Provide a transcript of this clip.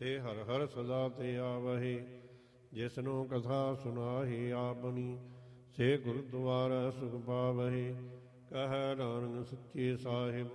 ਸੇ ਹਰ ਹਰ ਸਦਾ ਤੇ ਆਵਹਿ। ਜਿਸਨੂੰ ਕਥਾ ਸੁਨਾਹੀ ਆਪਨੀ, ਸੇ ਗੁਰਦੁਆਰਾ ਸੁਖ ਪਾਵਹਿ। ਕਹੈ ਨਾਨਕ ਸੱਚੇ ਸਾਹਿਬ